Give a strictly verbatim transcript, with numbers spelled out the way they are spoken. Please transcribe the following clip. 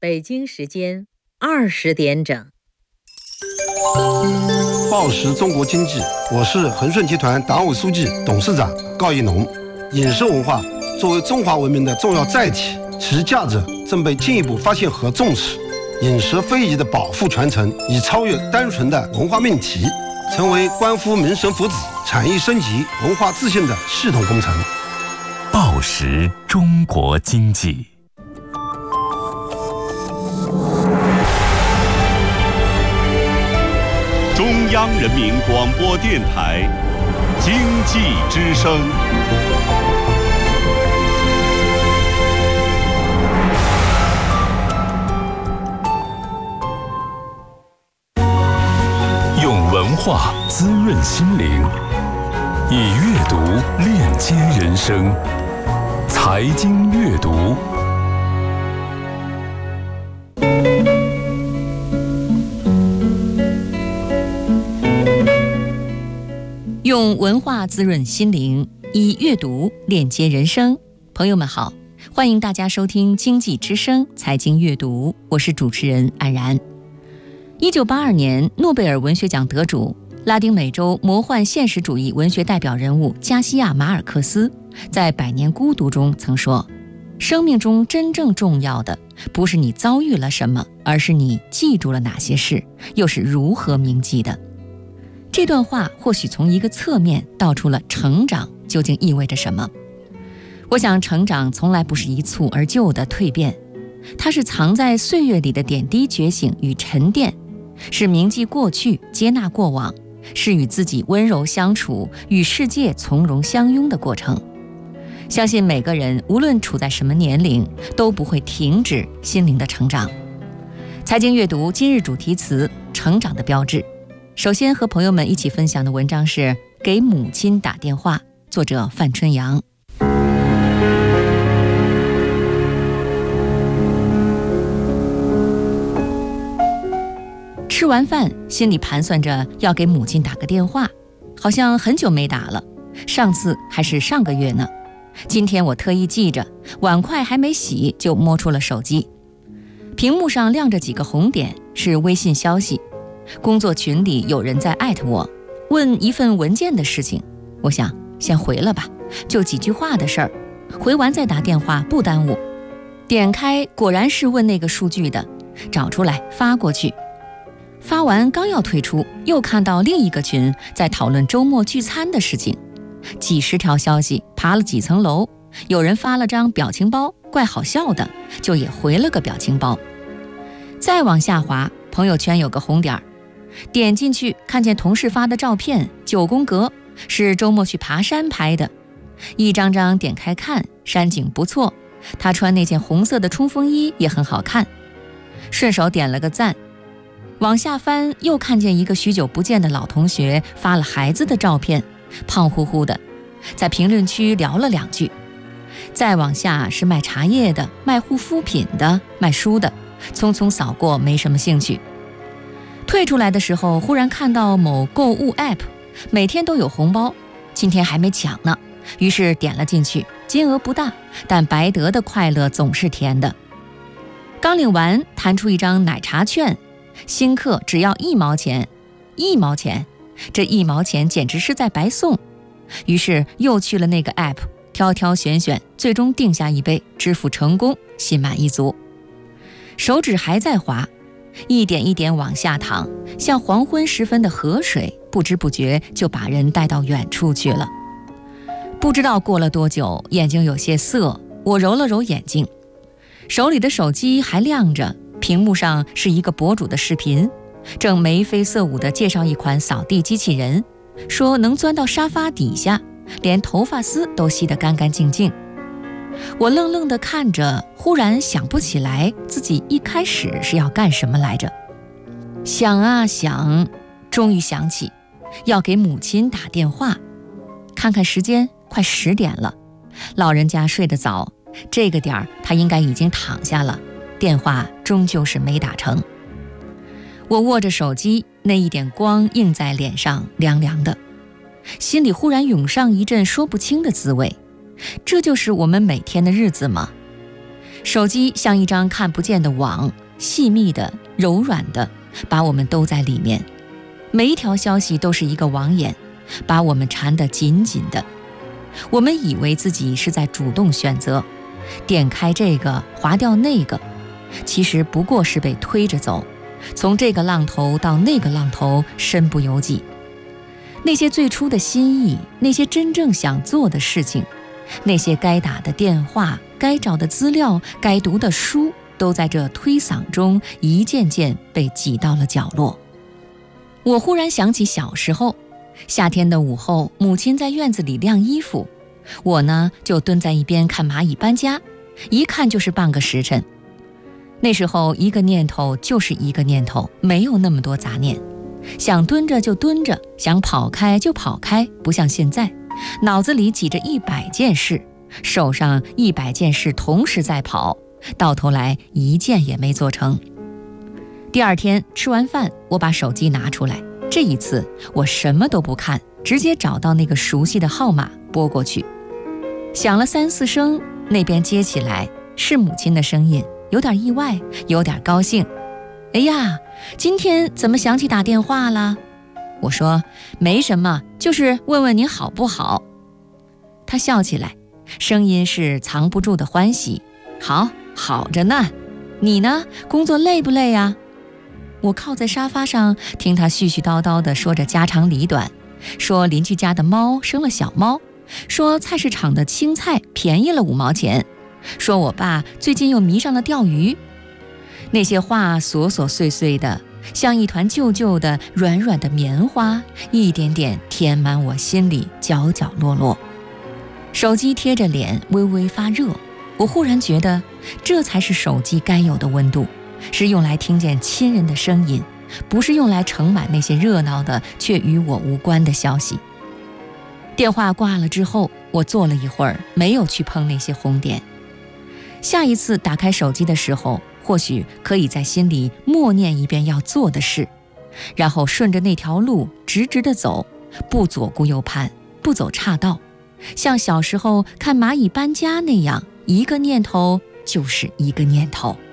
北京时间二十点整。 报时中国经济，我是恒顺集团党委书记、董事长高一农。饮食文化作为中华文明的重要载体，其价值正被进一步发现和重视。饮食非遗的保护传承已超越单纯的文化命题，成为关乎民生福祉、产业升级、文化自信的系统工程。 报时中国经济。 中央人民广播电台经济之声。 用文化滋润心灵，以阅读链接人生。财经阅读。 用文化滋润心灵，以阅读链接人生。朋友们好，欢迎大家收听经济之声财经阅读，我是主持人安然。一九八二年，诺贝尔文学奖得主、拉丁美洲魔幻现实主义文学代表人物加西亚·马尔克斯在《百年孤独》中曾说：生命中真正重要的不是你遭遇了什么，而是你记住了哪些事，又是如何铭记的。这段话或许从一个侧面道出了成长究竟意味着什么。我想，成长从来不是一蹴而就的蜕变，它是藏在岁月里的点滴觉醒与沉淀，是铭记过去，接纳过往，是与自己温柔相处，与世界从容相拥的过程。相信每个人无论处在什么年龄，都不会停止心灵的成长。财经阅读今日主题词：成长的标志。首先和朋友们一起分享的文章是《给母亲打电话》，作者范春阳。吃完饭，心里盘算着要给母亲打个电话，好像很久没打了，上次还是上个月呢。今天我特意记着，碗筷还没洗就摸出了手机，屏幕上亮着几个红点，是微信消息。工作群里有人在艾特我，问一份文件的事情，我想先回了吧，就几句话的事儿，回完再打电话不耽误。点开果然是问那个数据的，找出来发过去。发完刚要退出，又看到另一个群在讨论周末聚餐的事情，几十条消息爬了几层楼，有人发了张表情包，怪好笑的，就也回了个表情包。再往下滑，朋友圈有个红点儿，点进去看见同事发的照片，九宫格，是周末去爬山拍的，一张张点开看，山景不错，他穿那件红色的冲锋衣也很好看，顺手点了个赞。往下翻，又看见一个许久不见的老同学发了孩子的照片，胖乎乎的，在评论区聊了两句。再往下是卖茶叶的，卖护肤品的，卖书的，匆匆扫过，没什么兴趣。退出来的时候，忽然看到某购物 app 每天都有红包，今天还没抢呢，于是点了进去，金额不大，但白得的快乐总是甜的。刚领完，弹出一张奶茶券，新客只要一毛钱，一毛钱，这一毛钱简直是在白送。于是又去了那个 app， 挑挑选选，最终定下一杯，支付成功，心满意足。手指还在滑，一点一点往下淌，像黄昏时分的河水，不知不觉就把人带到远处去了。不知道过了多久，眼睛有些涩，我揉了揉眼睛，手里的手机还亮着，屏幕上是一个博主的视频，正眉飞色舞地介绍一款扫地机器人，说能钻到沙发底下，连头发丝都吸得干干净净。我愣愣地看着，忽然想不起来自己一开始是要干什么来着。想啊想，终于想起要给母亲打电话。看看时间，快十点了，老人家睡得早，这个点儿他应该已经躺下了，电话终究是没打成。我握着手机，那一点光映在脸上，凉凉的，心里忽然涌上一阵说不清的滋味。这就是我们每天的日子吗？ 手机像一张看不见的网，细密的、柔软的，把我们兜在里面。每一条消息都是一个网眼，把我们缠得紧紧的。我们以为自己是在主动选择，点开这个，划掉那个，其实不过是被推着走，从这个浪头到那个浪头，身不由己。那些最初的心意，那些真正想做的事情，那些该打的电话，该找的资料，该读的书，都在这推搡中一件件被挤到了角落。我忽然想起小时候，夏天的午后，母亲在院子里晾衣服，我呢就蹲在一边看蚂蚁搬家，一看就是半个时辰。那时候一个念头就是一个念头，没有那么多杂念，想蹲着就蹲着，想跑开就跑开，不像现在，脑子里挤着一百件事，手上一百件事同时在跑，到头来一件也没做成。第二天吃完饭，我把手机拿出来，这一次我什么都不看，直接找到那个熟悉的号码拨过去，响了三四声，那边接起来是母亲的声音，有点意外，有点高兴。哎呀，今天怎么想起打电话了？我说没什么，就是问问您好不好。他笑起来，声音是藏不住的欢喜。好，好着呢。你呢？工作累不累呀？我靠在沙发上，听他絮絮叨叨地说着家长里短，说邻居家的猫生了小猫，说菜市场的青菜便宜了五毛钱，说我爸最近又迷上了钓鱼。那些话琐琐碎碎的，像一团旧旧的软软的棉花，一点点填满我心里角角落落。手机贴着脸微微发热，我忽然觉得这才是手机该有的温度，是用来听见亲人的声音，不是用来盛满那些热闹的却与我无关的消息。电话挂了之后，我坐了一会儿，没有去碰那些红点。下一次打开手机的时候，或许可以在心里默念一遍要做的事，然后顺着那条路直直地走，不左顾右盼，不走岔道，像小时候看蚂蚁搬家那样，一个念头就是一个念头。